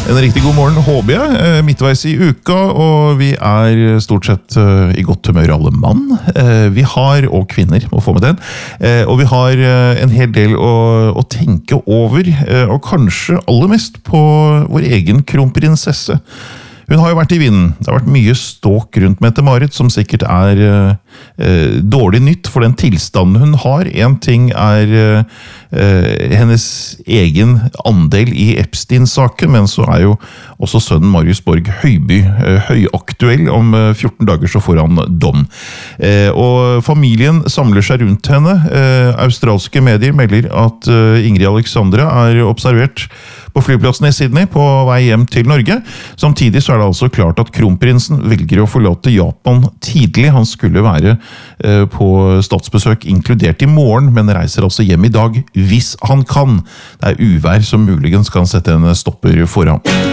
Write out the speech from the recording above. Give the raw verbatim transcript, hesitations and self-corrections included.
En riktig god morgen, håper jeg. Midtveis i uka, og vi er stort sett i godt humør alle mann. Vi har, og kvinner, må få med den, og vi har en hel del å, å tenke over, og kanskje aller mest på vår egen kronprinsesse. Hun har jo vært i vinden. Det har vært mye ståk rundt Mette-Marit, som sikkert er eh, dårlig nytt for den tilstanden hun har. En ting er eh, hennes egen andel i Epstein-saken, men så er jo også sønnen Marius Borg Høiby eh, høyaktuell. Om fjorten dager så får han dom. Eh, og familien samler seg rundt henne. Eh, australske medier melder at eh, Ingrid Alexandra er observert på flyplassen i Sydney på vei hjem til Norge. Samtidig så er det altså klart at kronprinsen velger å forlate Japan tidlig. Han skulle være eh, på statsbesøk inkludert i morgen, men reiser altså hjem i dag hvis han kan. Det er uvær som muligens kan sette en stopper foran.